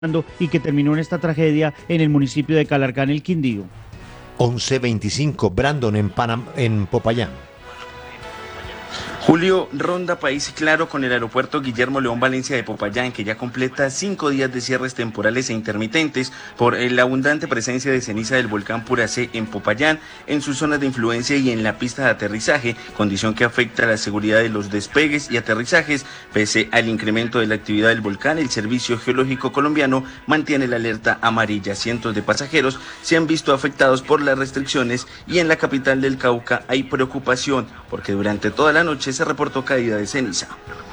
y que terminó en esta tragedia en el municipio de Calarcá, en el Quindío. 11:25, Brandon en Popayán. Julio, ronda país claro con el aeropuerto Guillermo León Valencia de Popayán, que ya completa 5 días de cierres temporales e intermitentes por la abundante presencia de ceniza del volcán Puracé en Popayán, en sus zonas de influencia y en la pista de aterrizaje, condición que afecta a la seguridad de los despegues y aterrizajes. Pese al incremento de la actividad del volcán, el Servicio Geológico Colombiano mantiene la alerta amarilla. Cientos de pasajeros se han visto afectados por las restricciones y en la capital del Cauca hay preocupación porque durante toda la noche se reportó caída de ceniza.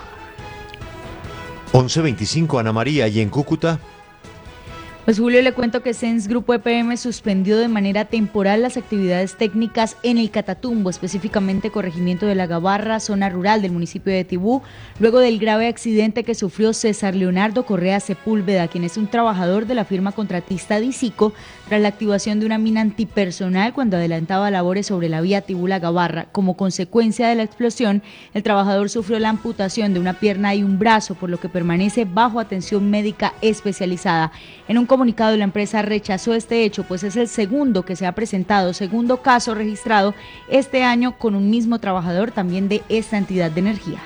11:25, Ana María, y en Cúcuta. Pues Julio, le cuento que SENS Grupo EPM suspendió de manera temporal las actividades técnicas en el Catatumbo, específicamente corregimiento de La Gabarra, zona rural del municipio de Tibú, luego del grave accidente que sufrió César Leonardo Correa Sepúlveda, quien es un trabajador de la firma contratista Disico, tras la activación de una mina antipersonal cuando adelantaba labores sobre la vía Tibú-La Gabarra. Como consecuencia de la explosión, el trabajador sufrió la amputación de una pierna y un brazo, por lo que permanece bajo atención médica especializada. En un comunicado, la empresa rechazó este hecho, pues es el segundo que se ha presentado, segundo caso registrado este año con un mismo trabajador también de esta entidad de energía.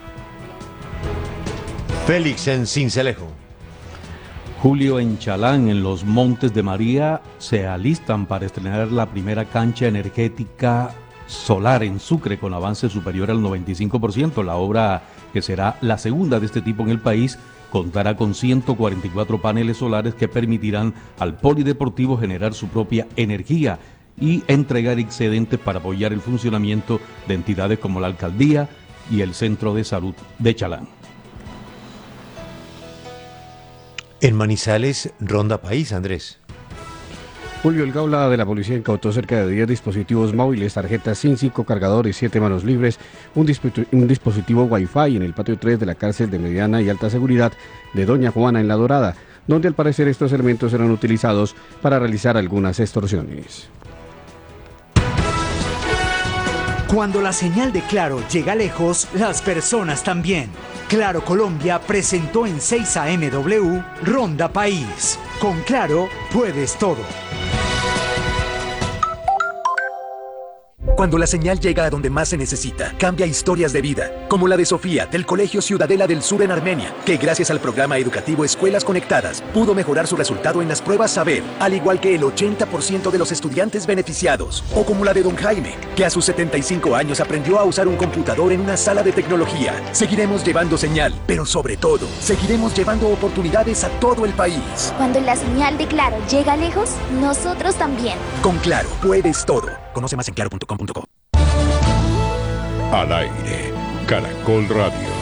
Félix en Sincelejo. Julio, en Chalán, en los Montes de María, se alistan para estrenar la primera cancha energética solar en Sucre con avance superior al 95%. La obra, que será la segunda de este tipo en el país, contará con 144 paneles solares que permitirán al polideportivo generar su propia energía y entregar excedentes para apoyar el funcionamiento de entidades como la Alcaldía y el Centro de Salud de Chalán. En Manizales, ronda país, Andrés. Julio, el Gaula de la policía incautó cerca de 10 dispositivos móviles, tarjetas SIM, 5 cargadores, 7 manos libres, un dispositivo Wi-Fi en el patio 3 de la cárcel de mediana y alta seguridad de Doña Juana en La Dorada, donde al parecer estos elementos eran utilizados para realizar algunas extorsiones. Cuando la señal de Claro llega lejos, las personas también. Claro Colombia presentó en 6 AMW Ronda País. Con Claro puedes todo. Cuando la señal llega a donde más se necesita, cambia historias de vida, como la de Sofía, del Colegio Ciudadela del Sur en Armenia, que gracias al programa educativo Escuelas Conectadas, pudo mejorar su resultado en las pruebas Saber, al igual que el 80% de los estudiantes beneficiados. O como la de don Jaime, que a sus 75 años aprendió a usar un computador en una sala de tecnología. Seguiremos llevando señal, pero sobre todo, seguiremos llevando oportunidades a todo el país. Cuando la señal de Claro llega lejos, nosotros también. Con Claro, puedes todo. Conoce más en claro.com.co. Al aire, Caracol Radio.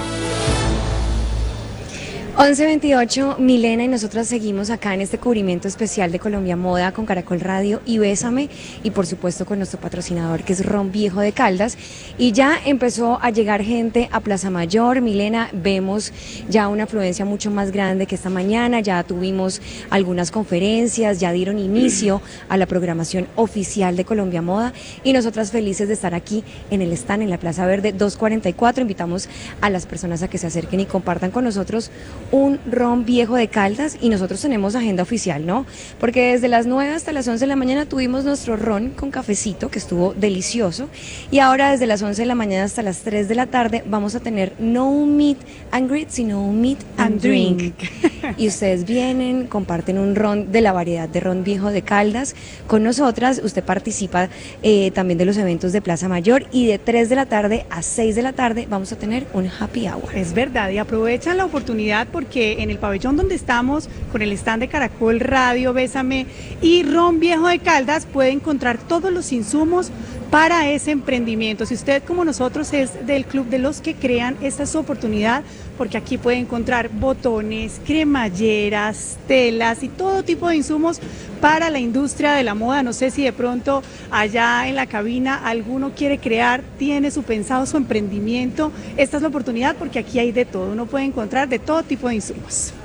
11:28, Milena, y nosotros seguimos acá en este cubrimiento especial de Colombia Moda con Caracol Radio y Bésame, y por supuesto con nuestro patrocinador que es Ron Viejo de Caldas, y ya empezó a llegar gente a Plaza Mayor. Milena, vemos ya una afluencia mucho más grande que esta mañana, ya tuvimos algunas conferencias, ya dieron inicio a la programación oficial de Colombia Moda, y nosotras felices de estar aquí en el stand en la Plaza Verde 244. Invitamos a las personas a que se acerquen y compartan con nosotros un ron viejo de Caldas, y nosotros tenemos agenda oficial, ¿no? Porque desde las 9 hasta las 11 de la mañana tuvimos nuestro ron con cafecito, que estuvo delicioso, y ahora desde las 11 de la mañana hasta las 3 de la tarde vamos a tener no un meet and greet, sino un meet and drink. Y ustedes vienen, comparten un ron de la variedad de ron viejo de Caldas con nosotras. Usted participa también de los eventos de Plaza Mayor, y de 3 de la tarde a 6 de la tarde vamos a tener un happy hour. Es verdad, y aprovechan la oportunidad porque en el pabellón donde estamos, con el stand de Caracol Radio, Bésame y Ron Viejo de Caldas, puede encontrar todos los insumos para ese emprendimiento. Si usted, como nosotros, es del club de los que crean, esta es su oportunidad, porque aquí puede encontrar botones, cremalleras, telas y todo tipo de insumos para la industria de la moda. No sé si de pronto allá en la cabina alguno quiere crear, tiene pensado su emprendimiento. Esta es la oportunidad, porque aquí hay de todo, uno puede encontrar de todo tipo de insumos.